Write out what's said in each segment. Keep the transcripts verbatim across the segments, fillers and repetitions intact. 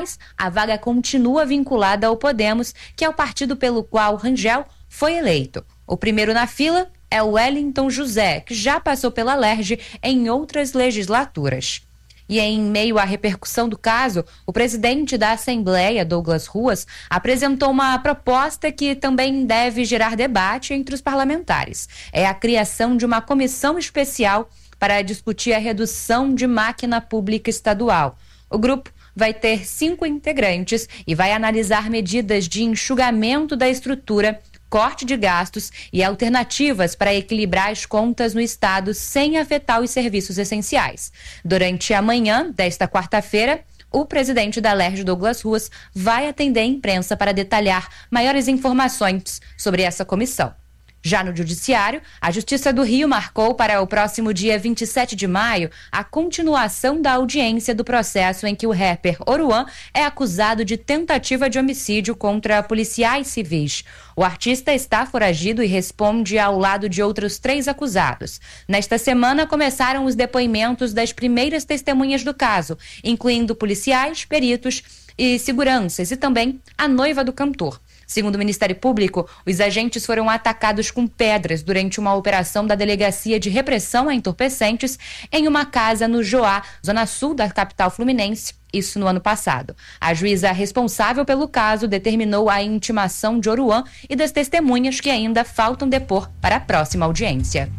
mas a vaga continua vinculada ao Podemos, que é o partido pelo qual Rangel foi eleito. O primeiro na fila é o Wellington José, que já passou pela Alerj em outras legislaturas. E em meio à repercussão do caso, o presidente da Assembleia, Douglas Ruas, apresentou uma proposta que também deve gerar debate entre os parlamentares. É a criação de uma comissão especial para discutir a redução de máquina pública estadual. O grupo vai ter cinco integrantes e vai analisar medidas de enxugamento da estrutura, corte de gastos e alternativas para equilibrar as contas no estado sem afetar os serviços essenciais. Durante a manhã desta quarta-feira, o presidente da Alerj, Douglas Ruas, vai atender a imprensa para detalhar maiores informações sobre essa comissão. Já no Judiciário, a Justiça do Rio marcou para o próximo dia vinte e sete de maio a continuação da audiência do processo em que o rapper Oruan é acusado de tentativa de homicídio contra policiais civis. O artista está foragido e responde ao lado de outros três acusados. Nesta semana, começaram os depoimentos das primeiras testemunhas do caso, incluindo policiais, peritos e seguranças, e também a noiva do cantor. Segundo o Ministério Público, os agentes foram atacados com pedras durante uma operação da Delegacia de Repressão a Entorpecentes em uma casa no Joá, zona sul da capital fluminense, isso no ano passado. A juíza responsável pelo caso determinou a intimação de Oruan e das testemunhas que ainda faltam depor para a próxima audiência.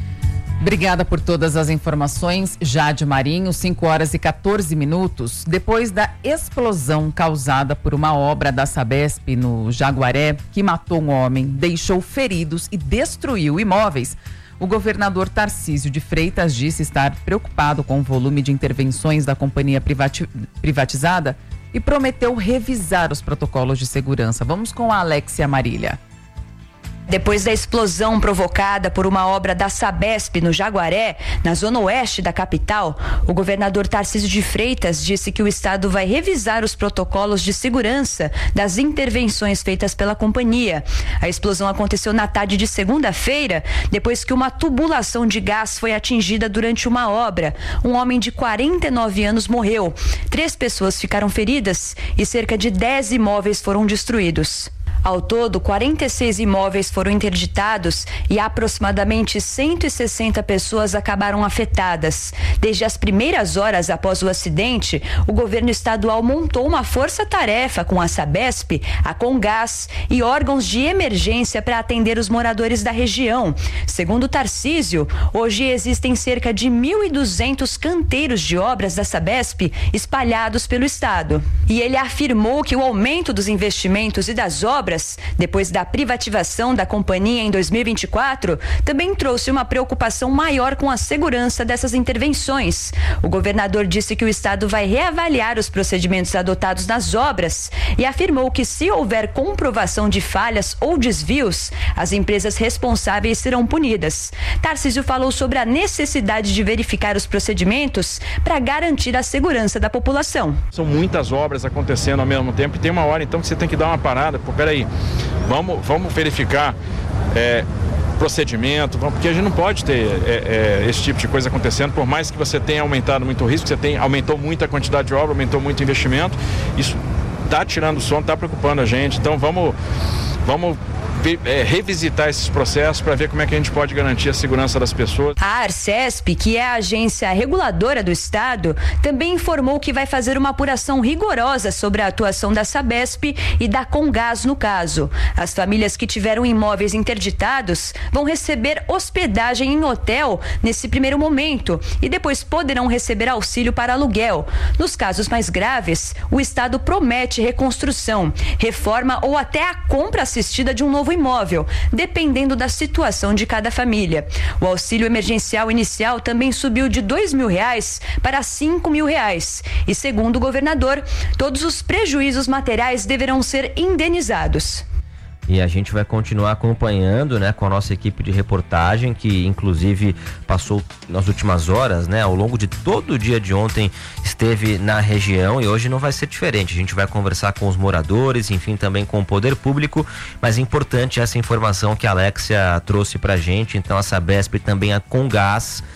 Obrigada por todas as informações, Jade Marinho. cinco horas e quatorze minutos. Depois da explosão causada por uma obra da Sabesp no Jaguaré, que matou um homem, deixou feridos e destruiu imóveis, o governador Tarcísio de Freitas disse estar preocupado com o volume de intervenções da companhia privati- privatizada e prometeu revisar os protocolos de segurança. Vamos com a Alexia Marília. Depois da explosão provocada por uma obra da Sabesp no Jaguaré, na zona oeste da capital, o governador Tarcísio de Freitas disse que o estado vai revisar os protocolos de segurança das intervenções feitas pela companhia. A explosão aconteceu na tarde de segunda-feira, depois que uma tubulação de gás foi atingida durante uma obra. Um homem de quarenta e nove anos morreu. Três pessoas ficaram feridas e cerca de dez imóveis foram destruídos. Ao todo, quarenta e seis imóveis foram interditados e aproximadamente cento e sessenta pessoas acabaram afetadas. Desde as primeiras horas após o acidente, o governo estadual montou uma força-tarefa com a Sabesp, a Comgás e órgãos de emergência para atender os moradores da região. Segundo Tarcísio, hoje existem cerca de mil e duzentos canteiros de obras da Sabesp espalhados pelo estado. E ele afirmou que o aumento dos investimentos e das obras depois da privatização da companhia em dois mil e vinte e quatro, também trouxe uma preocupação maior com a segurança dessas intervenções. O governador disse que o estado vai reavaliar os procedimentos adotados nas obras e afirmou que, se houver comprovação de falhas ou desvios, as empresas responsáveis serão punidas. Tarcísio falou sobre a necessidade de verificar os procedimentos para garantir a segurança da população. São muitas obras acontecendo ao mesmo tempo e tem uma hora então que você tem que dar uma parada. Pô, peraí, vamos, vamos verificar é, procedimento, vamos, porque a gente não pode ter é, é, esse tipo de coisa acontecendo, por mais que você tenha aumentado muito o risco, você tem, aumentou muito a quantidade de obra, aumentou muito o investimento, isso está tirando o sono, está preocupando a gente, então vamos, vamos É, revisitar esses processos para ver como é que a gente pode garantir a segurança das pessoas. A Arcesp, que é a agência reguladora do estado, também informou que vai fazer uma apuração rigorosa sobre a atuação da Sabesp e da Comgás no caso. As famílias que tiveram imóveis interditados vão receber hospedagem em hotel nesse primeiro momento e depois poderão receber auxílio para aluguel. Nos casos mais graves, o estado promete reconstrução, reforma ou até a compra assistida de um novo imóvel, dependendo da situação de cada família. O auxílio emergencial inicial também subiu de dois mil reais para cinco mil reais. E segundo o governador, todos os prejuízos materiais deverão ser indenizados. E a gente vai continuar acompanhando, né, com a nossa equipe de reportagem, que inclusive passou nas últimas horas, né, ao longo de todo o dia de ontem esteve na região, e hoje não vai ser diferente. A gente vai conversar com os moradores, enfim, também com o poder público, mas é importante essa informação que a Alexia trouxe pra gente. Então a Sabesp e também a Comgás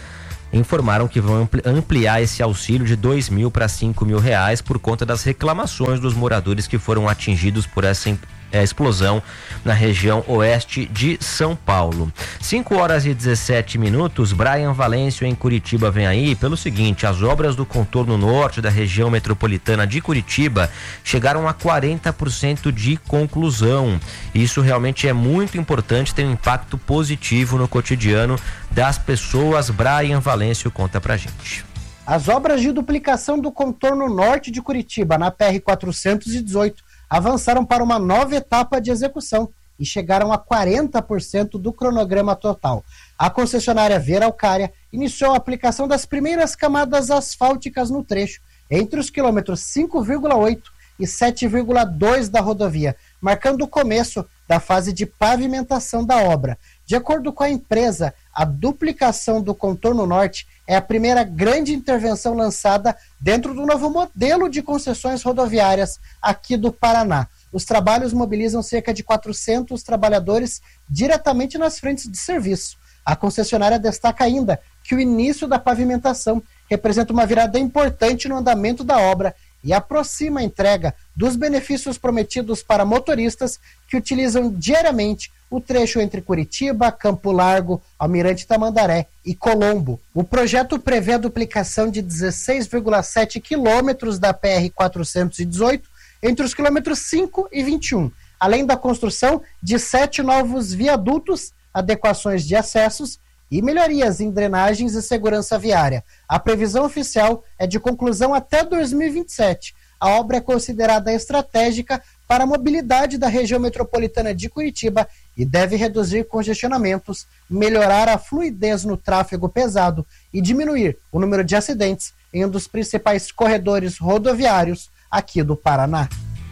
informaram que vão ampliar esse auxílio de dois mil para cinco mil reais por conta das reclamações dos moradores que foram atingidos por essa É, explosão na região oeste de São Paulo. cinco horas e dezessete minutos. Brian Valêncio em Curitiba vem aí pelo seguinte: as obras do contorno norte da região metropolitana de Curitiba chegaram a quarenta por cento de conclusão. Isso realmente é muito importante, tem um impacto positivo no cotidiano das pessoas. Brian Valêncio conta pra gente. As obras de duplicação do contorno norte de Curitiba na P R quatrocentos e dezoito avançaram para uma nova etapa de execução e chegaram a quarenta por cento do cronograma total. A concessionária Veralcária iniciou a aplicação das primeiras camadas asfálticas no trecho, entre os quilômetros cinco vírgula oito e sete vírgula dois da rodovia, marcando o começo da fase de pavimentação da obra. De acordo com a empresa, a duplicação do contorno norte é a primeira grande intervenção lançada dentro do novo modelo de concessões rodoviárias aqui do Paraná. Os trabalhos mobilizam cerca de quatrocentos trabalhadores diretamente nas frentes de serviço. A concessionária destaca ainda que o início da pavimentação representa uma virada importante no andamento da obra e aproxima a entrega dos benefícios prometidos para motoristas que utilizam diariamente o trecho entre Curitiba, Campo Largo, Almirante Tamandaré e Colombo. O projeto prevê a duplicação de dezesseis vírgula sete quilômetros da P R quatrocentos e dezoito entre os quilômetros cinco e vinte e um, além da construção de sete novos viadutos, adequações de acessos e melhorias em drenagens e segurança viária. A previsão oficial é de conclusão até dois mil e vinte e sete. A obra é considerada estratégica para a mobilidade da região metropolitana de Curitiba e deve reduzir congestionamentos, melhorar a fluidez no tráfego pesado e diminuir o número de acidentes em um dos principais corredores rodoviários aqui do Paraná.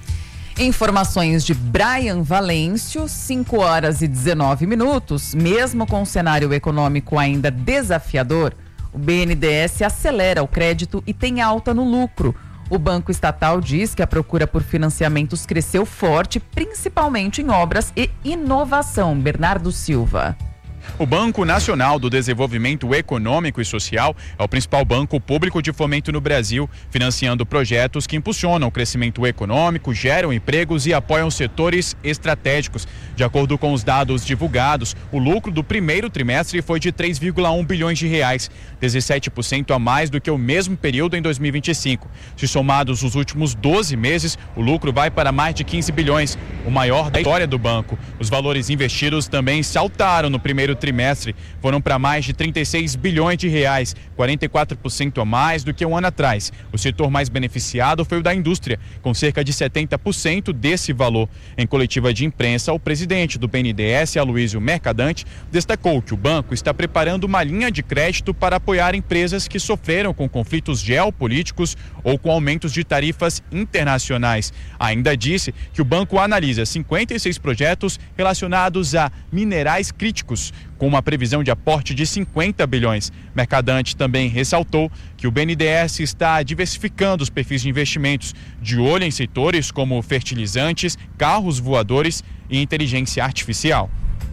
Informações de Brian Valêncio, cinco horas e dezenove minutos. Mesmo com um cenário econômico ainda desafiador, o B N D E S acelera o crédito e tem alta no lucro. O Banco Estatal diz que a procura por financiamentos cresceu forte, principalmente em obras e inovação. Bernardo Silva. O Banco Nacional do Desenvolvimento Econômico e Social é o principal banco público de fomento no Brasil, financiando projetos que impulsionam o crescimento econômico, geram empregos e apoiam setores estratégicos. De acordo com os dados divulgados, o lucro do primeiro trimestre foi de três vírgula um bilhões de reais, dezessete por cento a mais do que o mesmo período em dois mil e vinte e cinco. Se somados os últimos doze meses, o lucro vai para mais de quinze bilhões, o maior da história do banco. Os valores investidos também saltaram no primeiro trimestre, foram para mais de trinta e seis bilhões de reais, quarenta e quatro por cento a mais do que um ano atrás. O setor mais beneficiado foi o da indústria, com cerca de setenta por cento desse valor. Em coletiva de imprensa, o presidente do B N D E S, Aloysio Mercadante, destacou que o banco está preparando uma linha de crédito para apoiar empresas que sofreram com conflitos geopolíticos ou com aumentos de tarifas internacionais. Ainda disse que o banco analisa cinquenta e seis projetos relacionados a minerais críticos, com uma previsão de aporte de cinquenta bilhões. Mercadante também ressaltou que o B N D E S está diversificando os perfis de investimentos, de olho em setores como fertilizantes, carros voadores e inteligência artificial.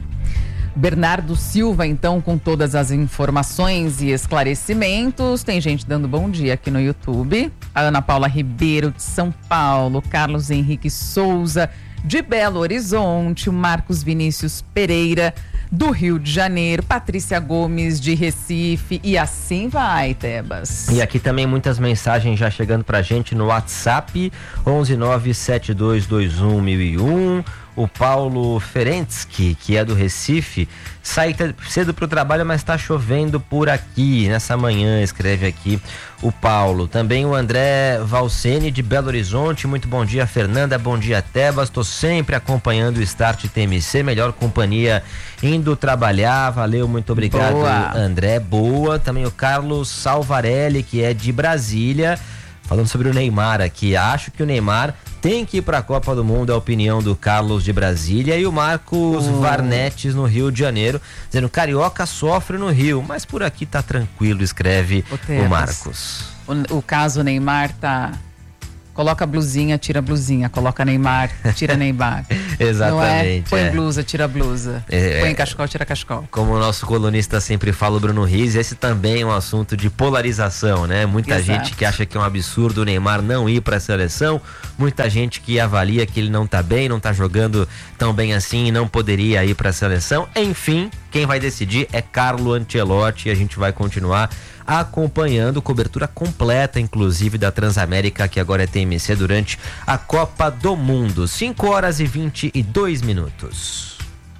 Bernardo Silva, então, com todas as informações e esclarecimentos. Tem gente dando bom dia aqui no YouTube. A Ana Paula Ribeiro, de São Paulo, Carlos Henrique Souza, de Belo Horizonte, o Marcos Vinícius Pereira, do Rio de Janeiro, Patrícia Gomes, de Recife, e assim vai, Tebas. E aqui também muitas mensagens já chegando pra gente no WhatsApp, onze nove sete dois dois um mil e um. O Paulo Ferentzky, que é do Recife, sai cedo para o trabalho, mas está chovendo por aqui, nessa manhã, escreve aqui o Paulo. Também o André Valcene, de Belo Horizonte, muito bom dia, Fernanda, bom dia, Tebas, estou sempre acompanhando o Start T M C, melhor companhia indo trabalhar, valeu, muito obrigado, boa. André, boa. Também o Carlos Salvarelli, que é de Brasília, falando sobre o Neymar aqui, acho que o Neymar tem que ir para a Copa do Mundo, é a opinião do Carlos de Brasília. E o Marcos oh. Varnetes, no Rio de Janeiro, dizendo: Carioca sofre no Rio, mas por aqui tá tranquilo, escreve o, o Marcos. O, o caso Neymar tá Coloca blusinha, tira blusinha. Coloca Neymar, tira Neymar. Exatamente. Não é? Põe é. blusa, tira blusa. É, Põe cachecol, tira cachecol. Como o nosso colunista sempre fala, o Bruno Riz, esse também é um assunto de polarização, né? Muita Exato. gente que acha que é um absurdo o Neymar não ir para a seleção, muita gente que avalia que ele não tá bem, não tá jogando tão bem assim e não poderia ir para a seleção. Enfim, quem vai decidir é Carlo Ancelotti e a gente vai continuar acompanhando cobertura completa, inclusive da Transamérica, que agora é T M C, durante a Copa do Mundo. cinco horas e vinte e dois minutos.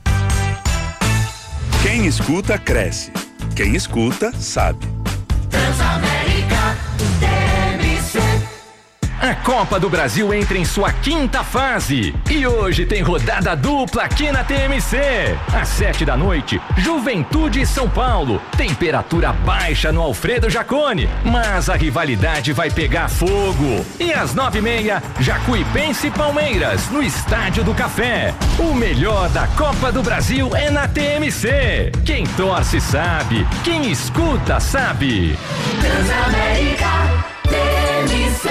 Quem escuta, cresce. Quem escuta, sabe. Transamérica T M C. A Copa do Brasil entra em sua quinta fase e hoje tem rodada dupla aqui na T M C. Às sete da noite, Juventude e São Paulo. Temperatura baixa no Alfredo Jaconi, mas a rivalidade vai pegar fogo. E às nove e meia, Jacuipense e Palmeiras, no Estádio do Café. O melhor da Copa do Brasil é na T M C. Quem torce sabe, quem escuta sabe. Transamérica T M C.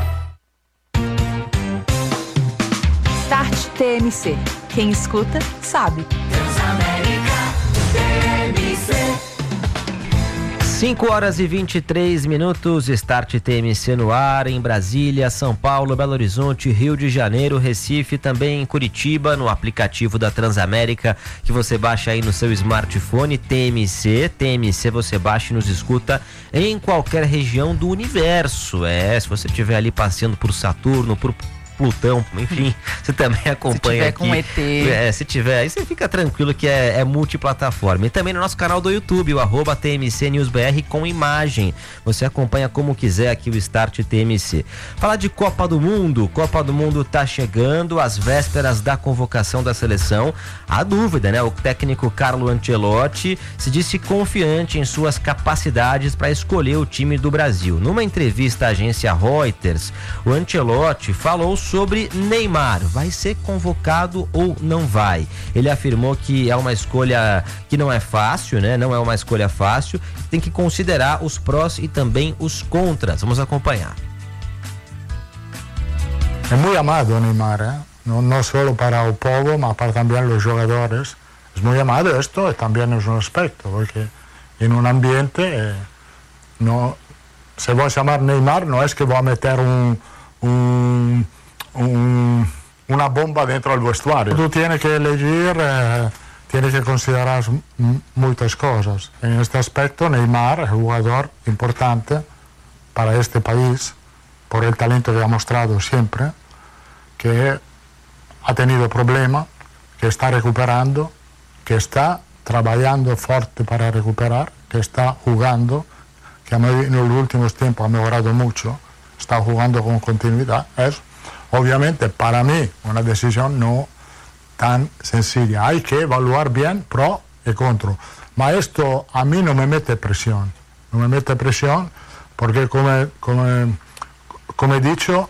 Start T M C. Quem escuta, sabe. Transamérica T M C. cinco horas e vinte e três minutos, Start T M C no ar, em Brasília, São Paulo, Belo Horizonte, Rio de Janeiro, Recife, também em Curitiba, no aplicativo da Transamérica, que você baixa aí no seu smartphone, T M C. T M C você baixa e nos escuta em qualquer região do universo. É, se você estiver ali passeando por Saturno, por Plutão, enfim, você também acompanha se tiver aqui. Com E T. É, se tiver, aí você fica tranquilo que é, é multiplataforma. E também no nosso canal do YouTube, o arroba T M C News B R com imagem. Você acompanha como quiser aqui o Start T M C. Falar de Copa do Mundo, Copa do Mundo tá chegando, às vésperas da convocação da seleção. Há dúvida, né? O técnico Carlo Ancelotti se disse confiante em suas capacidades para escolher o time do Brasil. Numa entrevista à agência Reuters, o Ancelotti falou sobre Neymar, vai ser convocado ou não vai? Ele afirmou que é uma escolha que não é fácil, né? Não é uma escolha fácil, tem que considerar os prós e também os contras. Vamos acompanhar. É muito amado Neymar, ¿eh? no, no solo para o povo, mas para também os jogadores. É muito amado, esto também é um aspecto, porque em um ambiente, eh, no, se vou chamar Neymar, não é que vou meter um um Un, una bomba dentro del vestuario. Tú tienes que elegir, eh, tienes que considerar m- muchas cosas. En este aspecto, Neymar es un jugador importante para este país, por el talento que ha mostrado siempre, que ha tenido problemas, que está recuperando, que está trabajando fuerte para recuperar, que está jugando, que en los últimos tiempos ha mejorado mucho, está jugando con continuidad. Es obviamente para mí una decisión no tan sencilla. Hay que evaluar bien pro y contra. Pero esto a mí no me mete presión. No me mete presión porque, como, como, como he dicho,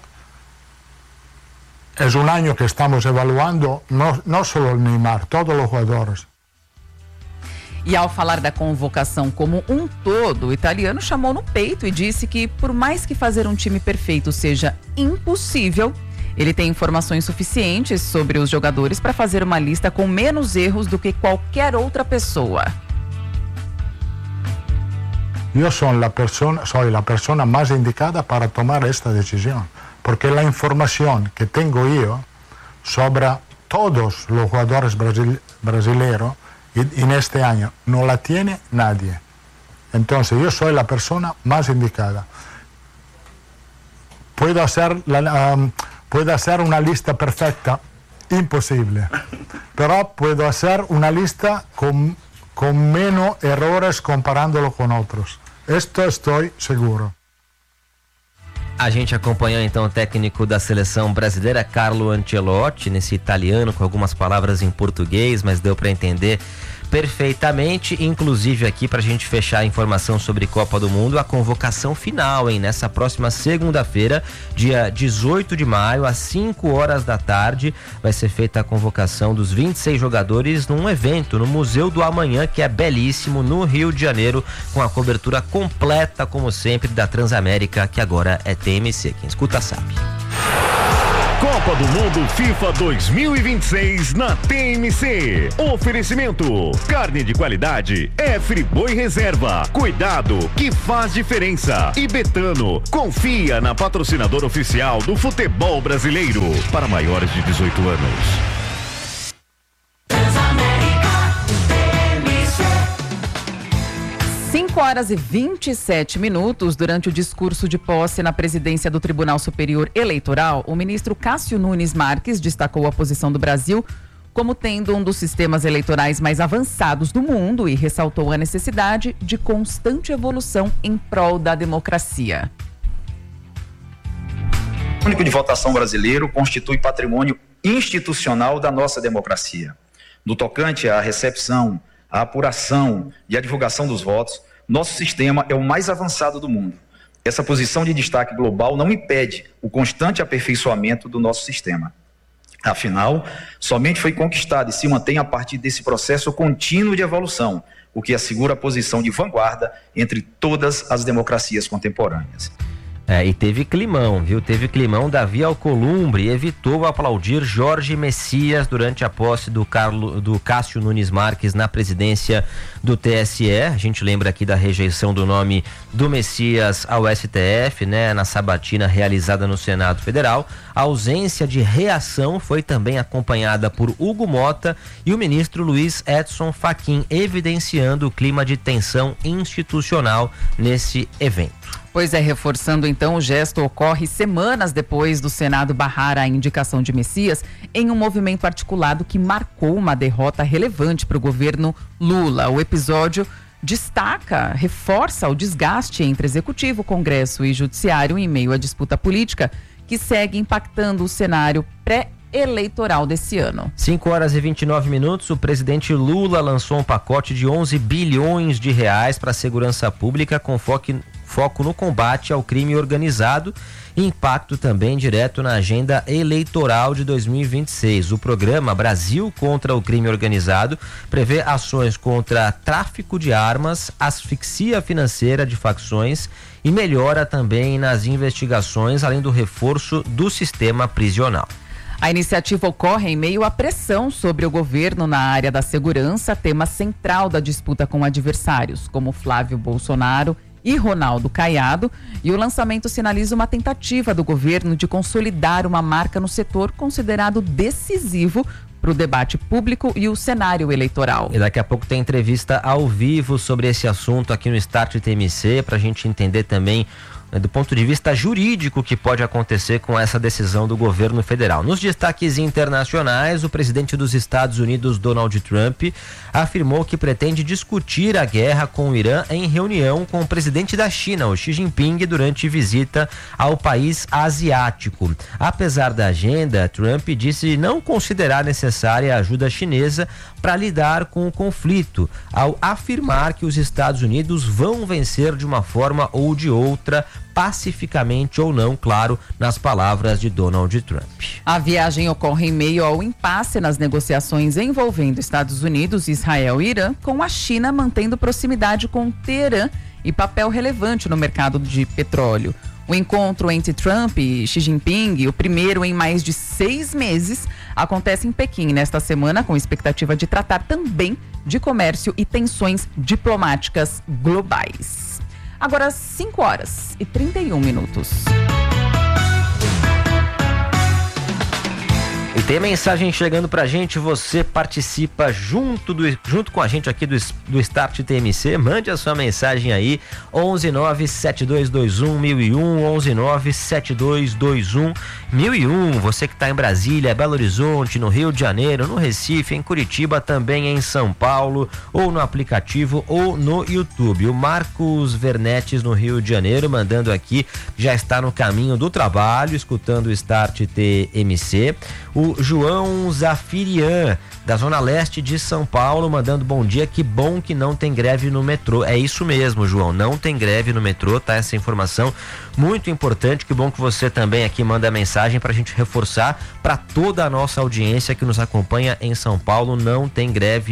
es un año que estamos evaluando no, no solo el Neymar, todos los jugadores. E ao falar da convocação como um todo, o italiano chamou no peito e disse que, por mais que fazer um time perfeito seja impossível, ele tem informações suficientes sobre os jogadores para fazer uma lista com menos erros do que qualquer outra pessoa. Eu sou a persona, soy la persona mais indicada para tomar esta decisão, porque a informação que tenho eu sobre todos os jogadores brasil, brasileiros en este año no la tiene nadie. Entonces yo soy la persona más indicada. Puedo hacer, la, um, puedo hacer una lista perfecta, imposible, pero puedo hacer una lista con, con menos errores comparándolo con otros. Esto estoy seguro. A gente acompanhou então o técnico da seleção brasileira, Carlo Ancelotti, nesse italiano com algumas palavras em português, mas deu para entender perfeitamente, inclusive aqui pra gente fechar a informação sobre Copa do Mundo, a convocação final, hein? Nessa próxima segunda-feira, dia dezoito de maio, às cinco horas da tarde, vai ser feita a convocação dos vinte e seis jogadores num evento no Museu do Amanhã, que é belíssimo, no Rio de Janeiro, com a cobertura completa, como sempre, da Transamérica, que agora é T M C. Quem escuta sabe. Copa do Mundo FIFA dois mil e vinte e seis na T M C. Oferecimento: carne de qualidade é Friboi Reserva. Cuidado que faz diferença. E Betano, confia na patrocinadora oficial do futebol brasileiro. Para maiores de dezoito anos. cinco horas e vinte e sete minutos, durante o discurso de posse na presidência do Tribunal Superior Eleitoral, o ministro Cássio Nunes Marques destacou a posição do Brasil como tendo um dos sistemas eleitorais mais avançados do mundo e ressaltou a necessidade de constante evolução em prol da democracia. O único de votação brasileiro constitui patrimônio institucional da nossa democracia. No tocante à recepção, a apuração e a divulgação dos votos, nosso sistema é o mais avançado do mundo. Essa posição de destaque global não impede o constante aperfeiçoamento do nosso sistema. Afinal, somente foi conquistado e se mantém a partir desse processo contínuo de evolução, o que assegura a posição de vanguarda entre todas as democracias contemporâneas. É, e teve climão, viu? Teve climão. Davi Alcolumbre evitou aplaudir Jorge Messias durante a posse do, Carlo, do Cássio Nunes Marques na presidência do T S E. A gente lembra aqui da rejeição do nome do Messias ao S T F, né? Na sabatina realizada no Senado Federal. A ausência de reação foi também acompanhada por Hugo Mota e o ministro Luiz Edson Fachin, evidenciando o clima de tensão institucional nesse evento. Pois é, reforçando então, o gesto ocorre semanas depois do Senado barrar a indicação de Messias em um movimento articulado que marcou uma derrota relevante para o governo Lula. O episódio destaca, reforça o desgaste entre Executivo, Congresso e Judiciário em meio à disputa política que segue impactando o cenário pré-eleitoral desse ano. cinco horas e vinte e nove minutos, o presidente Lula lançou um pacote de onze bilhões de reais para a segurança pública com foco foco no combate ao crime organizado e impacto também direto na agenda eleitoral de dois mil e vinte e seis. O programa Brasil contra o Crime Organizado prevê ações contra tráfico de armas, asfixia financeira de facções e melhora também nas investigações, além do reforço do sistema prisional. A iniciativa ocorre em meio à pressão sobre o governo na área da segurança, tema central da disputa com adversários, como Flávio Bolsonaro e Ronaldo Caiado, e o lançamento sinaliza uma tentativa do governo de consolidar uma marca no setor considerado decisivo para o debate público e o cenário eleitoral. E daqui a pouco tem entrevista ao vivo sobre esse assunto aqui no Start T M C, para a gente entender também do ponto de vista jurídico que pode acontecer com essa decisão do governo federal. Nos destaques internacionais, o presidente dos Estados Unidos, Donald Trump, afirmou que pretende discutir a guerra com o Irã em reunião com o presidente da China, o Xi Jinping, durante visita ao país asiático. Apesar da agenda, Trump disse não considerar necessária a ajuda chinesa para lidar com o conflito, ao afirmar que os Estados Unidos vão vencer de uma forma ou de outra, pacificamente ou não, claro, nas palavras de Donald Trump. A viagem ocorre em meio ao impasse nas negociações envolvendo Estados Unidos, Israel e Irã, com a China mantendo proximidade com Teherã e papel relevante no mercado de petróleo. O encontro entre Trump e Xi Jinping, o primeiro em mais de seis meses, acontece em Pequim nesta semana, com expectativa de tratar também de comércio e tensões diplomáticas globais. Agora, cinco horas e trinta e um minutos. E tem mensagem chegando pra gente, você participa junto, do, junto com a gente aqui do, do Start T M C, mande a sua mensagem aí, onze nove sete dois dois um mil e um, onze nove sete dois dois um mil e um, você que tá em Brasília, Belo Horizonte, no Rio de Janeiro, no Recife, em Curitiba, também em São Paulo, ou no aplicativo ou no YouTube. O Marcos Vernetes, no Rio de Janeiro, mandando aqui, já está no caminho do trabalho, escutando o Start T M C. O João Zafirian, da Zona Leste de São Paulo, mandando bom dia, que bom que não tem greve no metrô. É isso mesmo, João, não tem greve no metrô, tá? Essa informação muito importante, que bom que você também aqui manda a mensagem pra gente reforçar para toda a nossa audiência que nos acompanha em São Paulo, não tem greve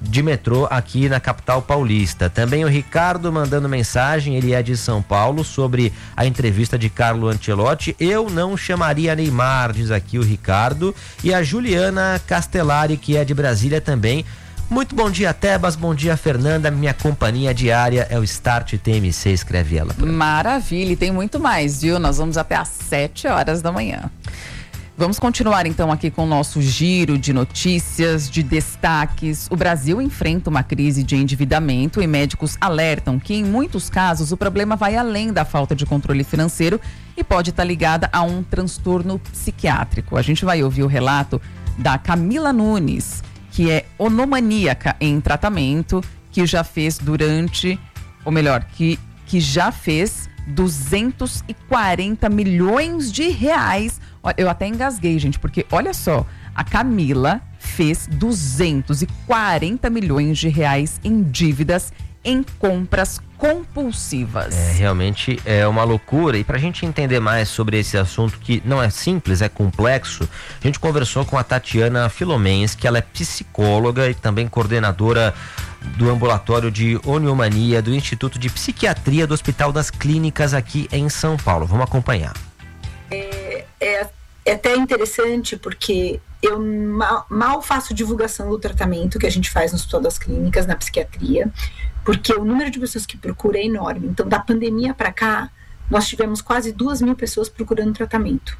de metrô aqui na capital paulista. Também o Ricardo mandando mensagem, ele é de São Paulo, sobre a entrevista de Carlo Ancelotti. Eu não chamaria Neymar, diz aqui o Ricardo. E a Juliana Castellari, que é de Brasília também. Muito bom dia, Tebas, bom dia, Fernanda, minha companhia diária é o Start T M C, escreve ela. Maravilha, e tem muito mais, viu? Nós vamos até às sete horas da manhã. Vamos continuar então aqui com o nosso giro de notícias, de destaques. O Brasil enfrenta uma crise de endividamento e médicos alertam que em muitos casos o problema vai além da falta de controle financeiro e pode estar ligada a um transtorno psiquiátrico. A gente vai ouvir o relato da Camila Nunes, que é onomaníaca em tratamento, que já fez durante, ou melhor, que, que já fez duzentos e quarenta milhões de reais. Eu até engasguei, gente, porque olha só, a Camila fez duzentos e quarenta milhões de reais em dívidas em compras compulsivas. É, realmente é uma loucura. E para a gente entender mais sobre esse assunto, que não é simples, é complexo, a gente conversou com a Tatiana Filomens, que ela é psicóloga e também coordenadora do ambulatório de oniomania do Instituto de Psiquiatria do Hospital das Clínicas aqui em São Paulo. Vamos acompanhar. É, é, é até interessante porque eu mal, mal faço divulgação do tratamento que a gente faz no Hospital das Clínicas, na psiquiatria, porque o número de pessoas que procuram é enorme. Então, da pandemia para cá, nós tivemos quase duas mil pessoas procurando tratamento.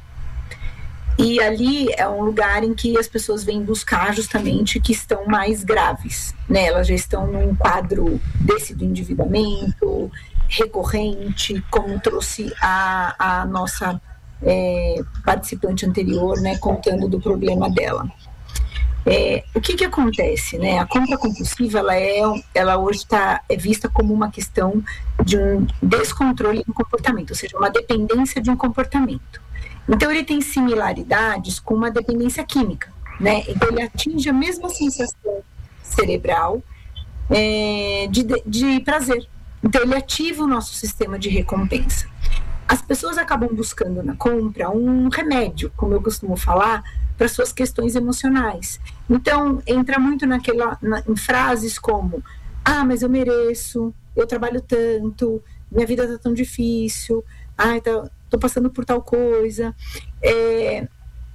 E ali é um lugar em que as pessoas vêm buscar justamente que estão mais graves, né? Elas já estão num quadro desse do endividamento recorrente, como trouxe a, a nossa é, participante anterior, né, contando do problema dela. É, o que que acontece, né? A compra compulsiva, ela, é, ela hoje está é vista como uma questão de um descontrole do comportamento, ou seja, uma dependência de um comportamento. Então, ele tem similaridades com uma dependência química, né? Então, ele atinge a mesma sensação cerebral é, de, de prazer. Então, ele ativa o nosso sistema de recompensa. As pessoas acabam buscando na compra um remédio, como eu costumo falar, para suas questões emocionais. Então, entra muito naquela, na, em frases como: ah, mas eu mereço, eu trabalho tanto, minha vida está tão difícil, ah, tá, tô passando por tal coisa. É,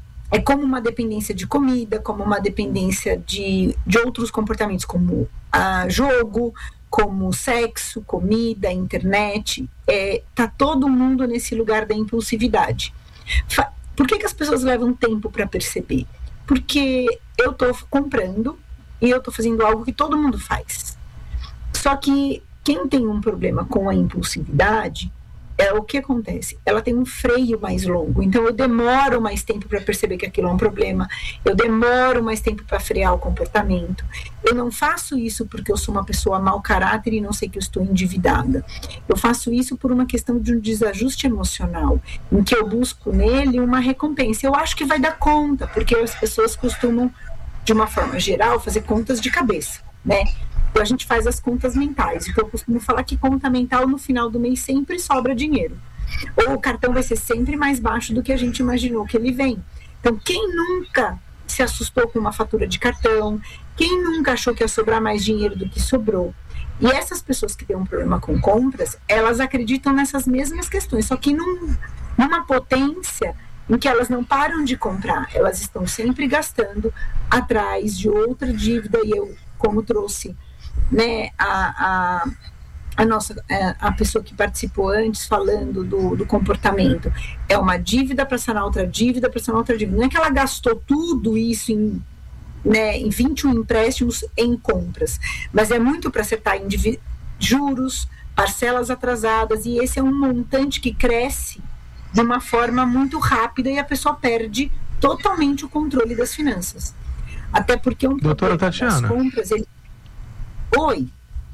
é como uma dependência de comida, como uma dependência de, de outros comportamentos, como ah, jogo, como sexo, comida, internet. É, tá todo mundo nesse lugar da impulsividade. Fa- Por que que as pessoas levam tempo para perceber? Porque eu estou comprando e eu estou fazendo algo que todo mundo faz. Só que quem tem um problema com a impulsividade, é o que acontece? Ela tem um freio mais longo, então eu demoro mais tempo para perceber que aquilo é um problema, eu demoro mais tempo para frear o comportamento. Eu não faço isso porque eu sou uma pessoa mau caráter e não sei que eu estou endividada. Eu faço isso por uma questão de um desajuste emocional, em que eu busco nele uma recompensa. Eu acho que vai dar conta, porque as pessoas costumam, de uma forma geral, fazer contas de cabeça, né? Então a gente faz as contas mentais. Então eu costumo falar que conta mental no final do mês sempre sobra dinheiro. Ou o cartão vai ser sempre mais baixo do que a gente imaginou que ele vem. Então quem nunca se assustou com uma fatura de cartão, quem nunca achou que ia sobrar mais dinheiro do que sobrou? E essas pessoas que têm um problema com compras, elas acreditam nessas mesmas questões, só que num, numa potência em que elas não param de comprar. Elas estão sempre gastando atrás de outra dívida. E eu, como trouxe, né, a, a, a nossa a pessoa que participou antes falando do, do comportamento, é uma dívida para sanar outra dívida para sanar outra dívida. Não é que ela gastou tudo isso em, né, em vinte e um empréstimos em compras, mas é muito para acertar em divi- juros, parcelas atrasadas, e esse é um montante que cresce de uma forma muito rápida e a pessoa perde totalmente o controle das finanças. Até porque um Doutora Tatiana. das compras, ele... Oi.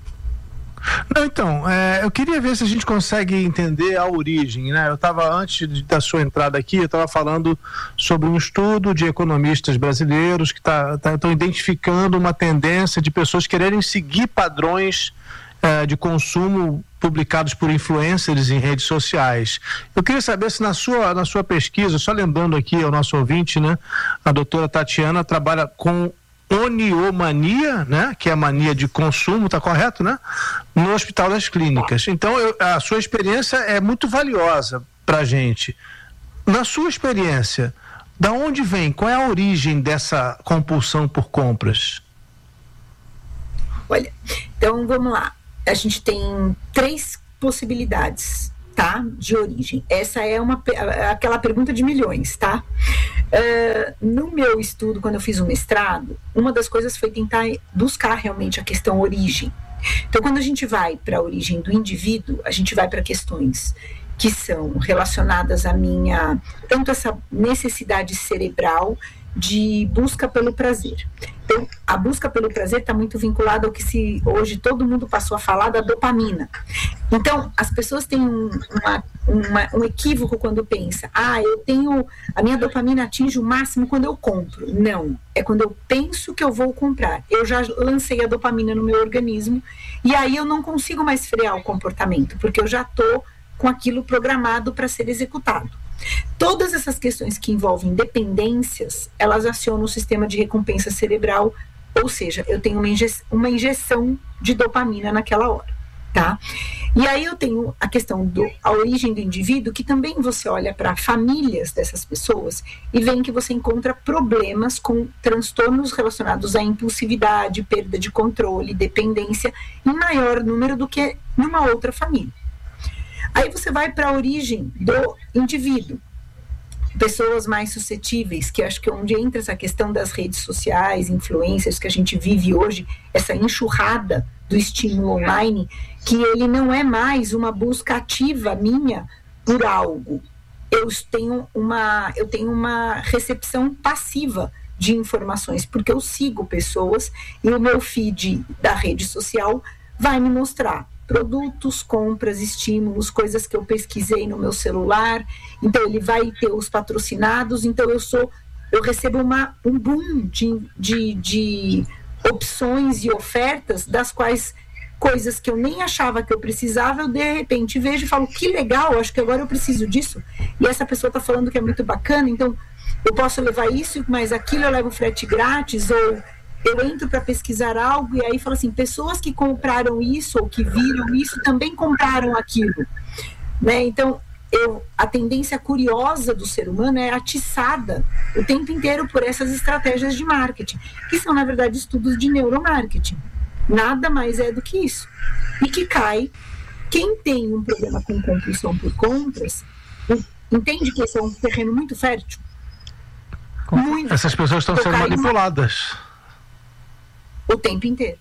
Não, então, é, eu queria ver se a gente consegue entender a origem, né? Eu estava, antes de, da sua entrada aqui, eu estava falando sobre um estudo de economistas brasileiros que estão tá, tá, identificando uma tendência de pessoas quererem seguir padrões é, de consumo publicados por influencers em redes sociais. Eu queria saber se na sua, na sua pesquisa, só lembrando aqui ao nosso ouvinte, né, a doutora Tatiana trabalha com oniomania, né? Que é a mania de consumo, tá correto, né? No Hospital das Clínicas. Então, eu, a sua experiência é muito valiosa pra gente. Na sua experiência, da onde vem, qual é a origem dessa compulsão por compras? Olha, então vamos lá. A gente tem três possibilidades, tá? De origem. Essa é uma, aquela pergunta de milhões, tá? Uh, no meu estudo, quando eu fiz o mestrado, uma das coisas foi tentar buscar realmente a questão origem. Então, quando a gente vai para a origem do indivíduo, a gente vai para questões que são relacionadas à minha, tanto essa necessidade cerebral de busca pelo prazer. Então, a busca pelo prazer está muito vinculada ao que se, hoje todo mundo passou a falar da dopamina. Então, as pessoas têm um, uma, uma, um equívoco quando pensa, ah, eu tenho, a minha dopamina atinge o máximo quando eu compro. Não, é quando eu penso que eu vou comprar. Eu já lancei a dopamina no meu organismo e aí eu não consigo mais frear o comportamento, porque eu já estou com aquilo programado para ser executado. Todas essas questões que envolvem dependências, elas acionam o sistema de recompensa cerebral, ou seja, eu tenho uma, inje uma injeção de dopamina naquela hora, tá? E aí eu tenho a questão da origem do indivíduo, que também você olha para famílias dessas pessoas e vê que você encontra problemas com transtornos relacionados à impulsividade, perda de controle, dependência, em maior número do que numa outra família. Aí você vai para a origem do indivíduo. Pessoas mais suscetíveis, que acho que é onde entra essa questão das redes sociais, influências que a gente vive hoje, essa enxurrada do estímulo online, que ele não é mais uma busca ativa minha por algo. Eu tenho uma, eu tenho uma recepção passiva de informações, porque eu sigo pessoas e o meu feed da rede social vai me mostrar produtos, compras, estímulos, coisas que eu pesquisei no meu celular. Então ele vai ter os patrocinados. Então eu sou, eu recebo uma, um boom de, de, de opções e ofertas, das quais coisas que eu nem achava que eu precisava, eu de repente vejo e falo, que legal, acho que agora eu preciso disso. E essa pessoa está falando que é muito bacana, então eu posso levar isso, mas aquilo eu levo frete grátis, ou eu entro para pesquisar algo e aí falo assim, pessoas que compraram isso ou que viram isso também compraram aquilo, né? Então, eu, a tendência curiosa do ser humano é atiçada o tempo inteiro por essas estratégias de marketing, que são, na verdade, estudos de neuromarketing. Nada mais é do que isso. E que cai, quem tem um problema com compulsão por compras, entende que esse é um terreno muito fértil. Muito. Essas pessoas estão sendo manipuladas o tempo inteiro.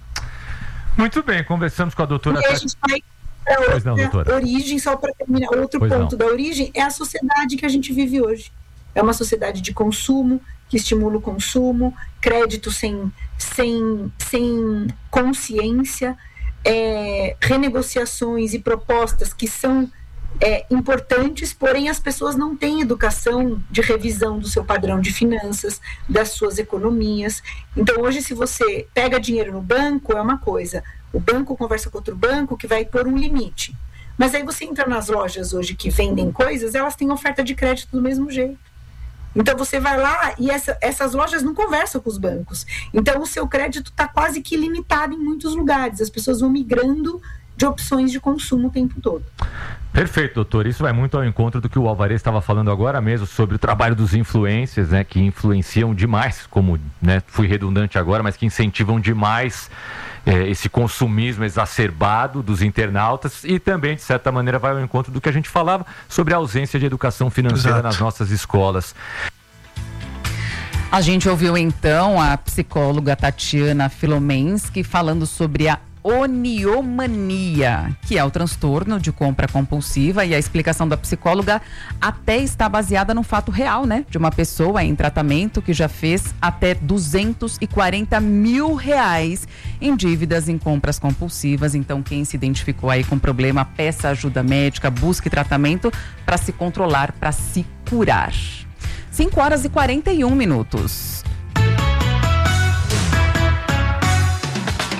Muito bem, conversamos com a doutora. E a gente vai para outra não, doutora. origem, só para terminar, outro pois ponto não. da origem é a sociedade que a gente vive hoje. É uma sociedade de consumo, que estimula o consumo, crédito sem, sem, sem consciência, é, renegociações e propostas que são É, importantes, porém as pessoas não têm educação de revisão do seu padrão de finanças, das suas economias. Então hoje, se você pega dinheiro no banco, é uma coisa, o banco conversa com outro banco que vai pôr um limite, mas aí você entra nas lojas hoje que vendem coisas, elas têm oferta de crédito do mesmo jeito. Então você vai lá e essa, essas lojas não conversam com os bancos, então o seu crédito está quase que limitado em muitos lugares, as pessoas vão migrando de opções de consumo o tempo todo. Perfeito, doutor. Isso vai muito ao encontro do que o Alvarez estava falando agora mesmo sobre o trabalho dos influencers, né, que influenciam demais, como, né, fui redundante agora, mas que incentivam demais é, esse consumismo exacerbado dos internautas e também, de certa maneira, vai ao encontro do que a gente falava sobre a ausência de educação financeira Exato. Nas nossas escolas. A gente ouviu então a psicóloga Tatiana Filomensky falando sobre a oniomania, que é o transtorno de compra compulsiva, e a explicação da psicóloga até está baseada num fato real, né? De uma pessoa em tratamento que já fez até duzentos e quarenta mil reais em dívidas em compras compulsivas. Então, quem se identificou aí com problema, peça ajuda médica, busque tratamento para se controlar, para se curar. cinco horas e quarenta e um minutos.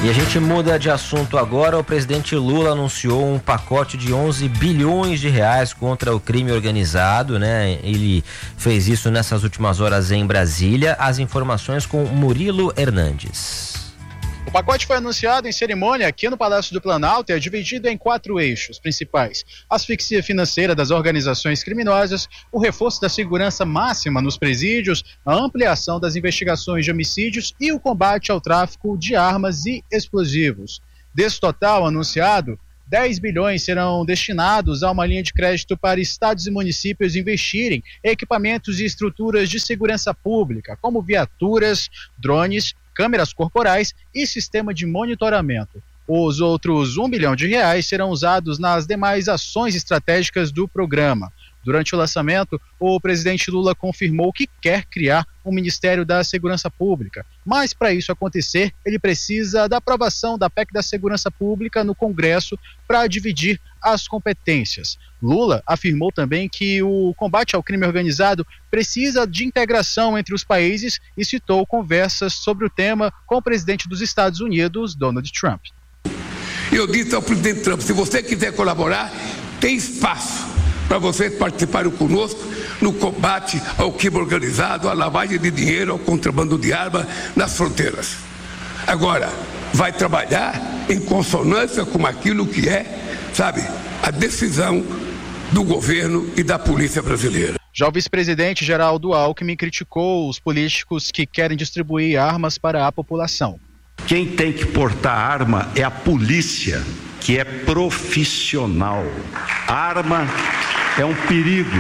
E a gente muda de assunto agora. O presidente Lula anunciou um pacote de onze bilhões de reais contra o crime organizado, né? Ele fez isso nessas últimas horas em Brasília. As informações com Murilo Hernandes. O pacote foi anunciado em cerimônia aqui no Palácio do Planalto e é dividido em quatro eixos principais: a asfixia financeira das organizações criminosas, o reforço da segurança máxima nos presídios, a ampliação das investigações de homicídios e o combate ao tráfico de armas e explosivos. Desse total anunciado, dez bilhões serão destinados a uma linha de crédito para estados e municípios investirem em equipamentos e estruturas de segurança pública, como viaturas, drones, câmeras corporais e sistema de monitoramento. Os outros um bilhão de reais serão usados nas demais ações estratégicas do programa. Durante o lançamento, o presidente Lula confirmou que quer criar um Ministério da Segurança Pública. Mas, para isso acontecer, ele precisa da aprovação da P E C da Segurança Pública no Congresso para dividir as competências. Lula afirmou também que o combate ao crime organizado precisa de integração entre os países e citou conversas sobre o tema com o presidente dos Estados Unidos, Donald Trump. Eu disse ao presidente Trump, se você quiser colaborar, tem espaço para vocês participarem conosco no combate ao crime organizado, à lavagem de dinheiro, ao contrabando de armas nas fronteiras. Agora, vai trabalhar em consonância com aquilo que é, sabe, a decisão do governo e da polícia brasileira. Já o vice-presidente Geraldo Alckmin criticou os políticos que querem distribuir armas para a população. Quem tem que portar arma é a polícia, que é profissional. A arma é um perigo.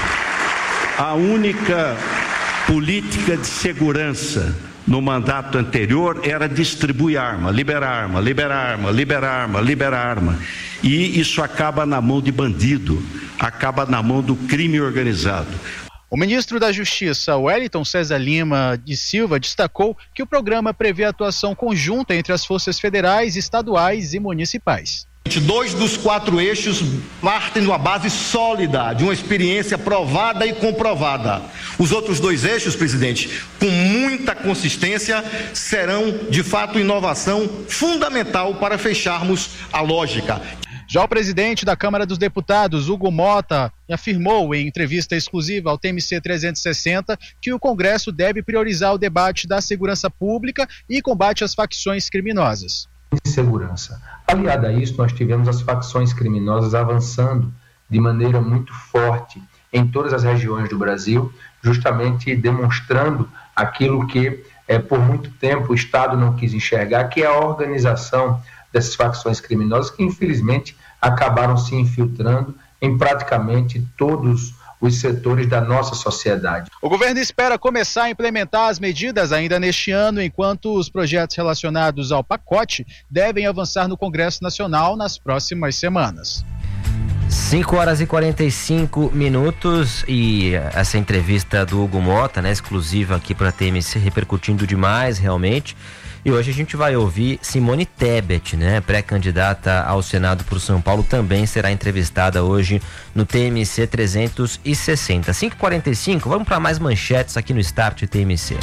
A única política de segurança no mandato anterior era distribuir arma, liberar arma, liberar arma, liberar arma, liberar arma. E isso acaba na mão de bandido, acaba na mão do crime organizado. O ministro da Justiça, Wellington César Lima de Silva, destacou que o programa prevê atuação conjunta entre as forças federais, estaduais e municipais. Dois dos quatro eixos partem de uma base sólida, de uma experiência provada e comprovada. Os outros dois eixos, presidente, com muita consistência, serão de fato inovação fundamental para fecharmos a lógica. Já o presidente da Câmara dos Deputados, Hugo Mota, afirmou em entrevista exclusiva ao T M C trezentos e sessenta que o Congresso deve priorizar o debate da segurança pública e combate às facções criminosas. Segurança. Aliado a isso, nós tivemos as facções criminosas avançando de maneira muito forte em todas as regiões do Brasil, justamente demonstrando aquilo que é, por muito tempo o Estado não quis enxergar, que é a organização dessas facções criminosas que infelizmente acabaram se infiltrando em praticamente todos os setores da nossa sociedade. O governo espera começar a implementar as medidas ainda neste ano, enquanto os projetos relacionados ao pacote devem avançar no Congresso Nacional nas próximas semanas. cinco horas e quarenta e cinco minutos e essa entrevista do Hugo Mota, né, exclusiva aqui para a T M C, repercutindo demais realmente. E hoje a gente vai ouvir Simone Tebet, né, pré-candidata ao Senado por São Paulo, também será entrevistada hoje no T M C trezentos e sessenta. cinco e quarenta e cinco, vamos para mais manchetes aqui no Start T M C.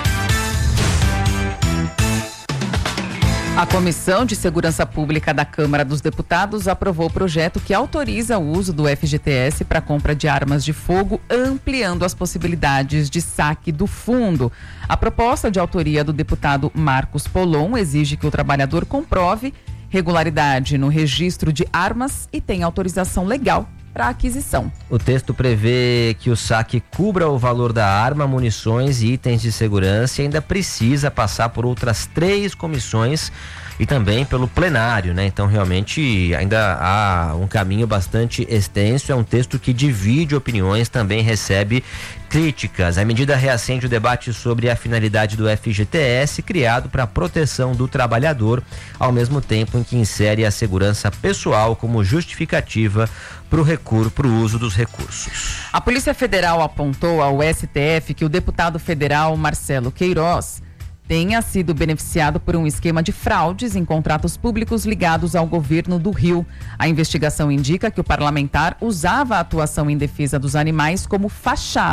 A Comissão de Segurança Pública da Câmara dos Deputados aprovou o projeto que autoriza o uso do F G T S para compra de armas de fogo, ampliando as possibilidades de saque do fundo. A proposta de autoria do deputado Marcos Polon exige que o trabalhador comprove regularidade no registro de armas e tenha autorização legal para aquisição. O texto prevê que o saque cubra o valor da arma, munições e itens de segurança e ainda precisa passar por outras três comissões e também pelo plenário, né? Então realmente ainda há um caminho bastante extenso, é um texto que divide opiniões, também recebe críticas. A medida reacende o debate sobre a finalidade do F G T S, criado para a proteção do trabalhador, ao mesmo tempo em que insere a segurança pessoal como justificativa para o recurso, para o uso dos recursos. A Polícia Federal apontou ao S T F que o deputado federal Marcelo Queiroz tenha sido beneficiado por um esquema de fraudes em contratos públicos ligados ao governo do Rio. A investigação indica que o parlamentar usava a atuação em defesa dos animais como fachada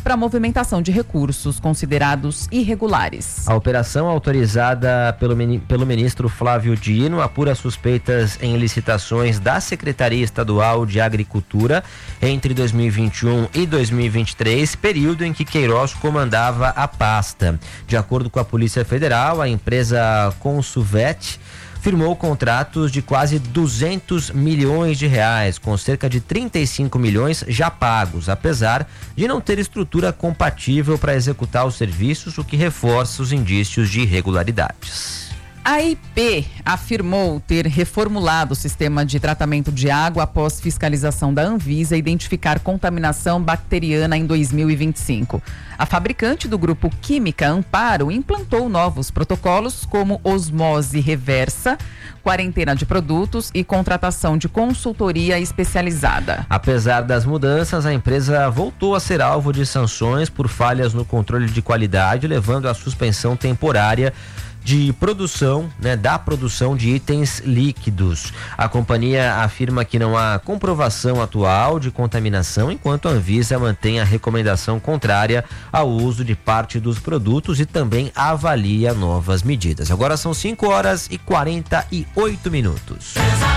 para movimentação de recursos considerados irregulares. A operação, autorizada pelo, pelo ministro Flávio Dino, apura suspeitas em licitações da Secretaria Estadual de Agricultura entre dois mil e vinte e um e dois mil e vinte e três, período em que Queiroz comandava a pasta. De acordo com a Polícia Federal, a empresa Consuvet firmou contratos de quase duzentos milhões de reais, com cerca de trinta e cinco milhões já pagos, apesar de não ter estrutura compatível para executar os serviços, o que reforça os indícios de irregularidades. A I P afirmou ter reformulado o sistema de tratamento de água após fiscalização da Anvisa identificar contaminação bacteriana em dois mil e vinte e cinco. A fabricante do grupo Química Amparo implantou novos protocolos como osmose reversa, quarentena de produtos e contratação de consultoria especializada. Apesar das mudanças, a empresa voltou a ser alvo de sanções por falhas no controle de qualidade, levando à suspensão temporária de produção, né, da produção de itens líquidos. A companhia afirma que não há comprovação atual de contaminação, enquanto a Anvisa mantém a recomendação contrária ao uso de parte dos produtos e também avalia novas medidas. Agora são cinco horas e quarenta e oito minutos.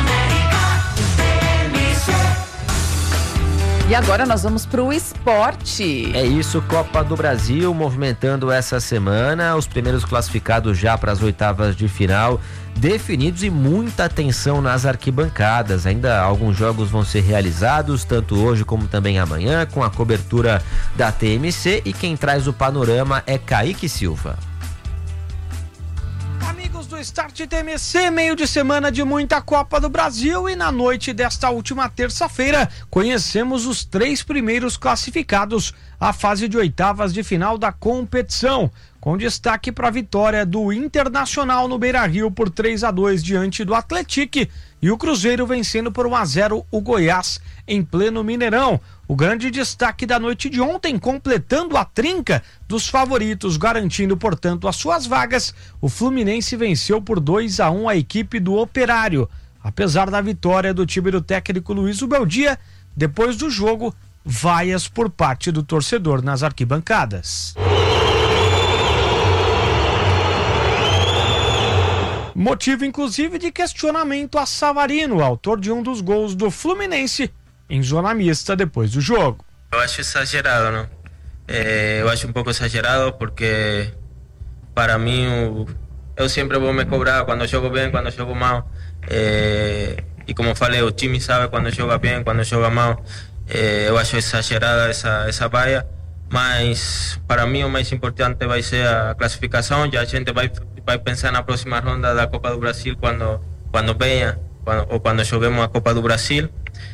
E agora nós vamos para o esporte. É isso, Copa do Brasil movimentando essa semana, os primeiros classificados já para as oitavas de final definidos e muita atenção nas arquibancadas. Ainda alguns jogos vão ser realizados, tanto hoje como também amanhã, com a cobertura da T M C, e quem traz o panorama é Kaique Silva. Amigos do Start T M C, meio de semana de muita Copa do Brasil, e na noite desta última terça-feira conhecemos os três primeiros classificados à fase de oitavas de final da competição, com destaque para a vitória do Internacional no Beira-Rio por três a dois diante do Atlético, e o Cruzeiro vencendo por um a zero o Goiás em pleno Mineirão. O grande destaque da noite de ontem, completando a trinca dos favoritos, garantindo, portanto, as suas vagas, o Fluminense venceu por dois a um a equipe do Operário. Apesar da vitória do time do técnico Luiz Ubeldia, depois do jogo, vaias por parte do torcedor nas arquibancadas. Motivo, inclusive, de questionamento a Savarino, autor de um dos gols do Fluminense, em zona mista depois do jogo. Eu acho exagerado, não? É, eu acho um pouco exagerado porque, para mim, eu, eu sempre vou me cobrar quando jogo bem, quando jogo mal. É, e como falei, o time sabe quando joga bem, quando joga mal. É, eu acho exagerada essa, essa vaia, mas para mim o mais importante vai ser a classificação. Já a gente vai, vai pensar na próxima ronda da Copa do Brasil quando, quando venha, quando, ou quando joguemos a Copa do Brasil.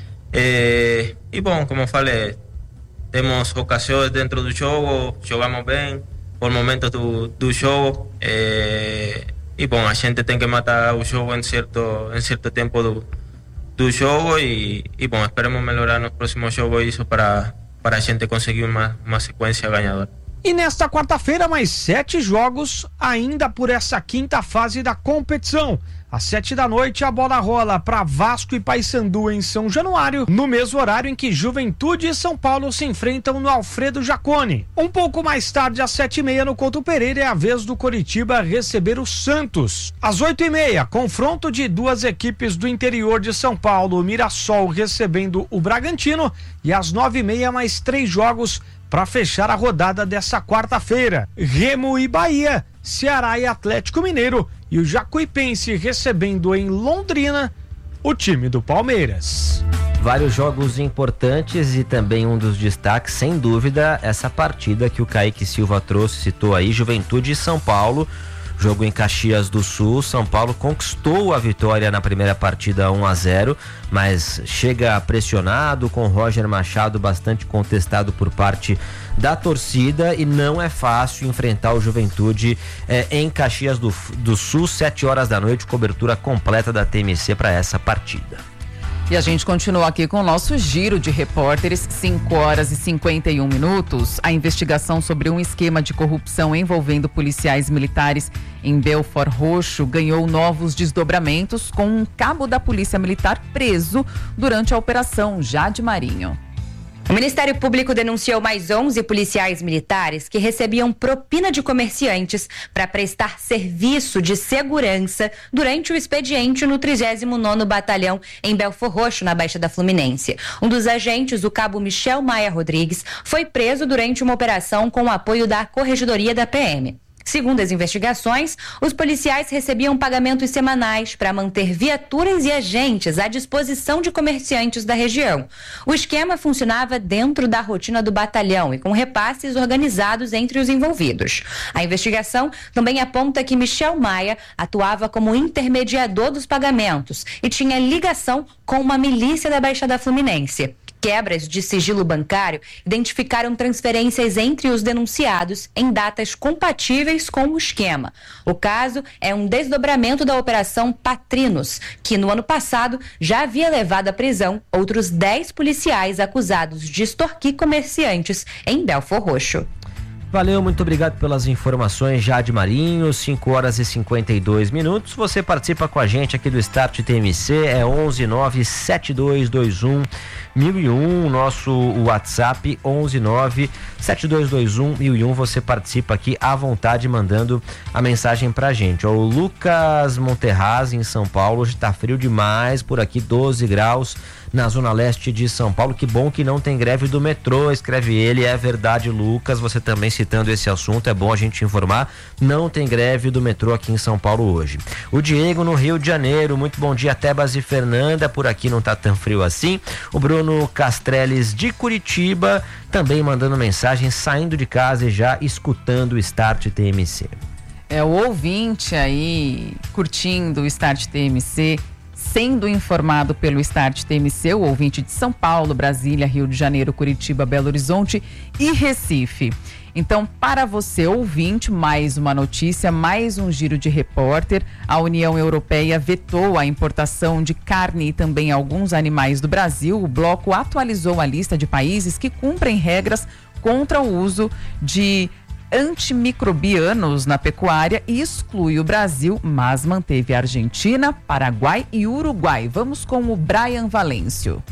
É, e bom, como falei, temos ocasiões dentro do jogo, jogamos bem por momentos do, do jogo, é, e bom, a gente tem que matar o jogo em certo, em certo tempo do, do jogo, e, e bom, esperemos melhorar nos próximos jogos isso para, para a gente conseguir uma, uma sequência ganhadora. E nesta quarta-feira, mais sete jogos ainda por essa quinta fase da competição. Às sete da noite, a bola rola para Vasco e Paysandu em São Januário, no mesmo horário em que Juventude e São Paulo se enfrentam no Alfredo Jaconi. Um pouco mais tarde, às sete e meia, no Couto Pereira, é a vez do Coritiba receber o Santos. Às oito e meia, confronto de duas equipes do interior de São Paulo, o Mirassol recebendo o Bragantino, e às nove e meia, mais três jogos para fechar a rodada dessa quarta-feira. Remo e Bahia, Ceará e Atlético Mineiro, e o Jacuipense recebendo em Londrina o time do Palmeiras. Vários jogos importantes e também um dos destaques, sem dúvida, essa partida que o Kaique Silva trouxe, citou aí, Juventude e São Paulo. Jogo em Caxias do Sul, São Paulo conquistou a vitória na primeira partida um a zero, mas chega pressionado, com Roger Machado bastante contestado por parte da torcida, e não é fácil enfrentar o Juventude eh, em Caxias do, do Sul, sete horas da noite, cobertura completa da T M C para essa partida. E a gente continua aqui com o nosso giro de repórteres, cinco horas e cinquenta e um minutos. A investigação sobre um esquema de corrupção envolvendo policiais militares em Belford Roxo ganhou novos desdobramentos, com um cabo da Polícia Militar preso durante a operação Jade Marinho. O Ministério Público denunciou mais onze policiais militares que recebiam propina de comerciantes para prestar serviço de segurança durante o expediente no trigésimo nono Batalhão em Belfor Roxo, na Baixada Fluminense. Um dos agentes, o cabo Michel Maia Rodrigues, foi preso durante uma operação com o apoio da Corregedoria da P M. Segundo as investigações, os policiais recebiam pagamentos semanais para manter viaturas e agentes à disposição de comerciantes da região. O esquema funcionava dentro da rotina do batalhão e com repasses organizados entre os envolvidos. A investigação também aponta que Michel Maia atuava como intermediador dos pagamentos e tinha ligação com uma milícia da Baixada Fluminense. Quebras de sigilo bancário identificaram transferências entre os denunciados em datas compatíveis com o esquema. O caso é um desdobramento da Operação Patrinos, que no ano passado já havia levado à prisão outros dez policiais acusados de extorquir comerciantes em Belfor Roxo. Valeu, muito obrigado pelas informações, Jade Marinho, cinco horas e cinquenta e dois minutos. Você participa com a gente aqui do Start T M C, é onze nove sete dois dois um mil e um, nosso WhatsApp onze nove sete dois dois um mil e um. Você participa aqui à vontade mandando a mensagem pra gente. Ó, o Lucas Monterraz em São Paulo, hoje tá frio demais por aqui, doze graus na zona leste de São Paulo. Que bom que não tem greve do metrô, escreve ele. É verdade, Lucas, você também citando esse assunto, é bom a gente informar, não tem greve do metrô aqui em São Paulo hoje. O Diego no Rio de Janeiro, muito bom dia, Tebas e Fernanda, por aqui não tá tão frio assim. O Bruno Castreles de Curitiba também mandando mensagem, saindo de casa e já escutando o Start T M C. É o ouvinte aí curtindo o Start T M C, sendo informado pelo Start T M C, o ouvinte de São Paulo, Brasília, Rio de Janeiro, Curitiba, Belo Horizonte e Recife. Então, para você, ouvinte, mais uma notícia, mais um giro de repórter. A União Europeia vetou a importação de carne e também alguns animais do Brasil. O bloco atualizou a lista de países que cumprem regras contra o uso de antimicrobianos na pecuária e exclui o Brasil, mas manteve a Argentina, Paraguai e Uruguai. Vamos com o Brian Valêncio.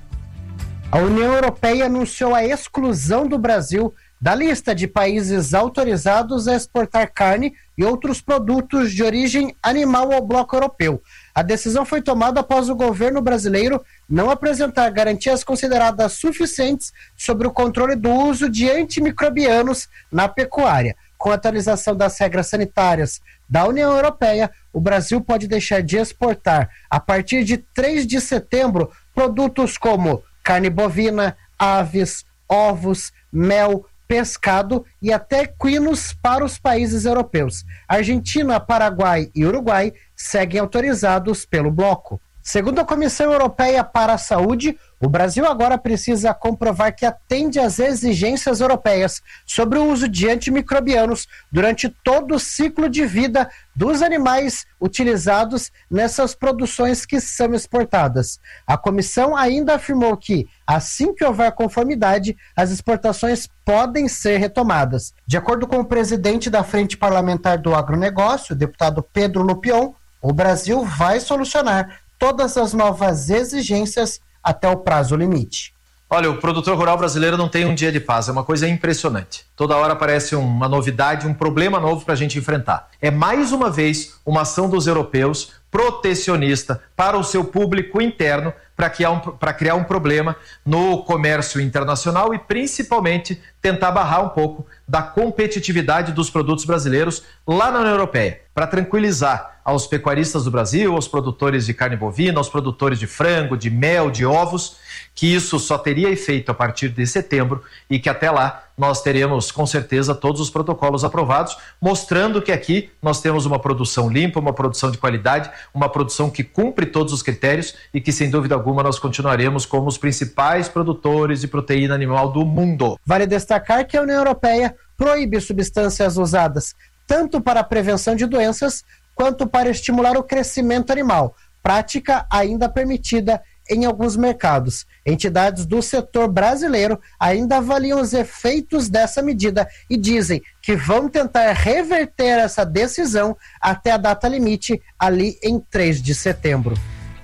A União Europeia anunciou a exclusão do Brasil da lista de países autorizados a exportar carne e outros produtos de origem animal ao bloco europeu. A decisão foi tomada após o governo brasileiro não apresentar garantias consideradas suficientes sobre o controle do uso de antimicrobianos na pecuária. Com a atualização das regras sanitárias da União Europeia, o Brasil pode deixar de exportar, a partir de três de setembro, produtos como carne bovina, aves, ovos, mel, pescado e até equinos para os países europeus. Argentina, Paraguai e Uruguai seguem autorizados pelo bloco. Segundo a Comissão Europeia para a Saúde, o Brasil agora precisa comprovar que atende às exigências europeias sobre o uso de antimicrobianos durante todo o ciclo de vida dos animais utilizados nessas produções que são exportadas. A comissão ainda afirmou que, assim que houver conformidade, as exportações podem ser retomadas. De acordo com o presidente da Frente Parlamentar do Agronegócio, o deputado Pedro Lupion, o Brasil vai solucionar todas as novas exigências até o prazo limite. Olha, o produtor rural brasileiro não tem um dia de paz, é uma coisa impressionante. Toda hora aparece uma novidade, um problema novo para a gente enfrentar. É mais uma vez uma ação dos europeus protecionista para o seu público interno para criar, um, para criar um problema no comércio internacional e principalmente tentar barrar um pouco da competitividade dos produtos brasileiros lá na União Europeia, para tranquilizar aos pecuaristas do Brasil, aos produtores de carne bovina, aos produtores de frango, de mel, de ovos, que isso só teria efeito a partir de setembro e que até lá nós teremos com certeza todos os protocolos aprovados, mostrando que aqui nós temos uma produção limpa, uma produção de qualidade, uma produção que cumpre todos os critérios e que sem dúvida alguma nós continuaremos como os principais produtores de proteína animal do mundo. Vale destacar que a União Europeia proíbe substâncias usadas tanto para a prevenção de doenças quanto para estimular o crescimento animal, prática ainda permitida em alguns mercados. Entidades do setor brasileiro ainda avaliam os efeitos dessa medida e dizem que vão tentar reverter essa decisão até a data limite, ali em três de setembro.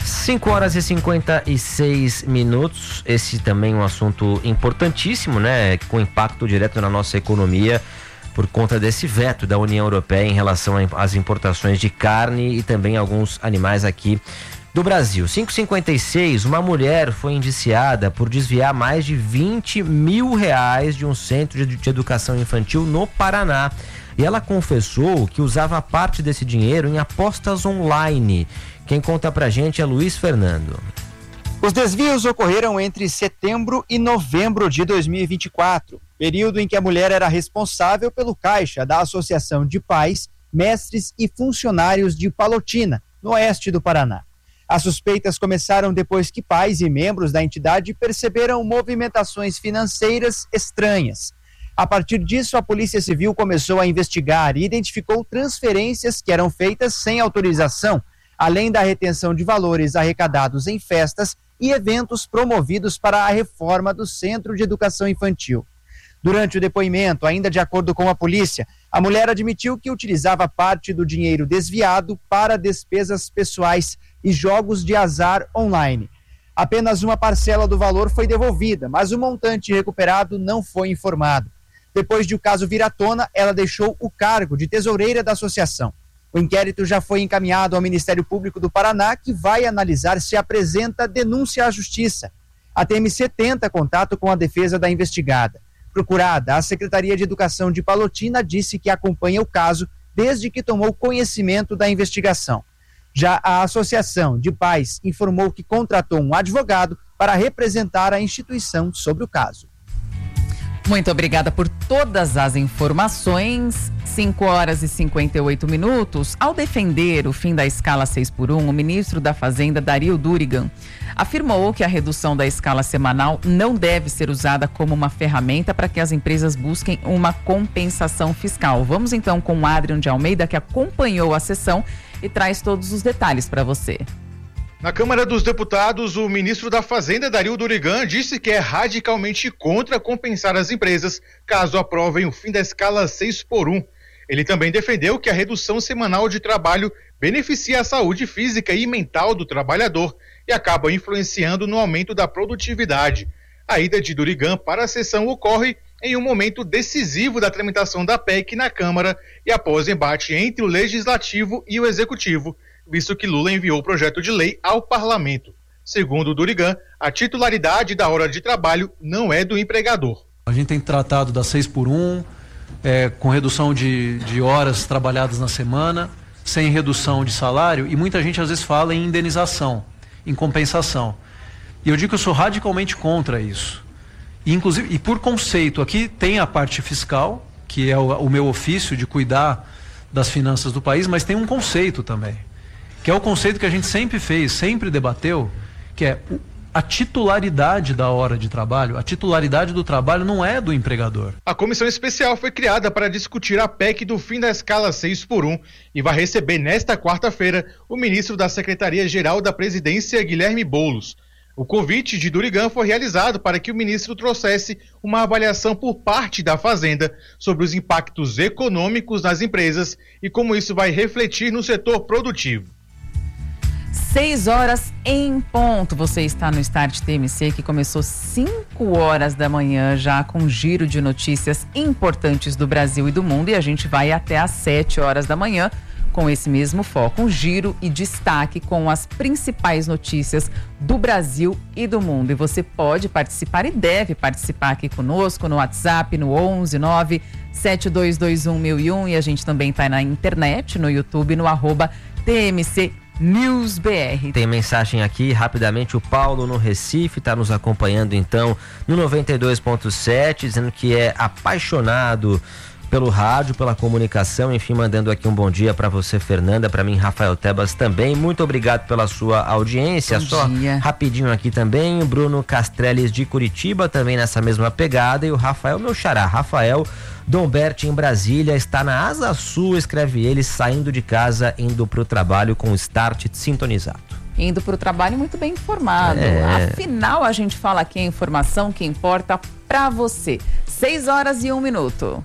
cinco horas e cinquenta e seis minutos. Esse também é um assunto importantíssimo, né? Com impacto direto na nossa economia por conta desse veto da União Europeia em relação às importações de carne e também alguns animais aqui do Brasil. cinco e cinquenta e seis, uma mulher foi indiciada por desviar mais de vinte mil reais de um centro de, de educação infantil no Paraná. E ela confessou que usava parte desse dinheiro em apostas online. Quem conta pra gente é Luiz Fernando. Os desvios ocorreram entre setembro e novembro de dois mil e vinte e quatro, período em que a mulher era responsável pelo caixa da Associação de Pais, Mestres e Funcionários de Palotina, no oeste do Paraná. As suspeitas começaram depois que pais e membros da entidade perceberam movimentações financeiras estranhas. A partir disso, a Polícia Civil começou a investigar e identificou transferências que eram feitas sem autorização, além da retenção de valores arrecadados em festas e eventos promovidos para a reforma do Centro de Educação Infantil. Durante o depoimento, ainda de acordo com a polícia, a mulher admitiu que utilizava parte do dinheiro desviado para despesas pessoais e jogos de azar online. Apenas uma parcela do valor foi devolvida, mas o montante recuperado não foi informado. Depois de o caso vir à tona, ela deixou o cargo de tesoureira da associação. O inquérito já foi encaminhado ao Ministério Público do Paraná, que vai analisar se apresenta denúncia à Justiça. A T M C tenta contato com a defesa da investigada. Procurada, a Secretaria de Educação de Palotina disse que acompanha o caso desde que tomou conhecimento da investigação. Já a Associação de Pais informou que contratou um advogado para representar a instituição sobre o caso. Muito obrigada por todas as informações. cinco horas e cinquenta e oito minutos. Ao defender o fim da escala seis por um, o ministro da Fazenda, Dario Durigan, afirmou que a redução da escala semanal não deve ser usada como uma ferramenta para que as empresas busquem uma compensação fiscal. Vamos então com o Adrian de Almeida, que acompanhou a sessão e traz todos os detalhes para você. Na Câmara dos Deputados, o ministro da Fazenda, Dario Durigan, disse que é radicalmente contra compensar as empresas caso aprovem o fim da escala seis por um. Ele também defendeu que a redução semanal de trabalho beneficia a saúde física e mental do trabalhador e acaba influenciando no aumento da produtividade. A ida de Durigan para a sessão ocorre em um momento decisivo da tramitação da P E C na Câmara e após embate entre o Legislativo e o Executivo, visto que Lula enviou o projeto de lei ao Parlamento. Segundo Durigan, a titularidade da hora de trabalho não é do empregador. A gente tem tratado da seis por um, é, com redução de, de horas trabalhadas na semana, sem redução de salário, e muita gente às vezes fala em indenização, em compensação. E eu digo que eu sou radicalmente contra isso. E, inclusive, e por conceito, aqui tem a parte fiscal, que é o, o meu ofício de cuidar das finanças do país, mas tem um conceito também, que é o conceito que a gente sempre fez, sempre debateu, que é a titularidade da hora de trabalho. A titularidade do trabalho não é do empregador. A comissão especial foi criada para discutir a P E C do fim da escala seis por um e vai receber nesta quarta-feira o ministro da Secretaria-Geral da Presidência, Guilherme Boulos. O convite de Durigan foi realizado para que o ministro trouxesse uma avaliação por parte da Fazenda sobre os impactos econômicos das empresas e como isso vai refletir no setor produtivo. Seis horas em ponto. Você está no Start T M C, que começou cinco horas da manhã, já com um giro de notícias importantes do Brasil e do mundo. E a gente vai até às sete horas da manhã com esse mesmo foco, um giro e destaque com as principais notícias do Brasil e do mundo. E você pode participar e deve participar aqui conosco no WhatsApp, no onze nove sete dois dois um mil e um. E a gente também está na internet, no YouTube, no arroba T M C News B R. Tem mensagem aqui, rapidamente, o Paulo no Recife está nos acompanhando então no noventa e dois ponto sete, dizendo que é apaixonado pelo rádio, pela comunicação, enfim, mandando aqui um bom dia para você, Fernanda, para mim, Rafael Tebas também. Muito obrigado pela sua audiência. Bom Só dia. Rapidinho aqui também, o Bruno Castreles de Curitiba também nessa mesma pegada, e o Rafael, meu xará, Rafael Domberti em Brasília, está na Asa Sul, escreve ele, saindo de casa, indo pro trabalho com o Start sintonizado. Indo para o trabalho muito bem informado. É. Afinal, a gente fala aqui a informação que importa para você. Seis horas e um minuto.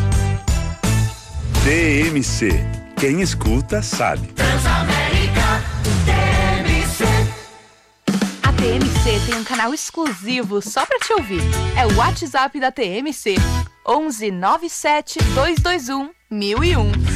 T M C. Quem escuta sabe. Transamérica, T M C. T M C tem um canal exclusivo só pra te ouvir. É o WhatsApp da T M C. onze nove sete dois dois um mil e um.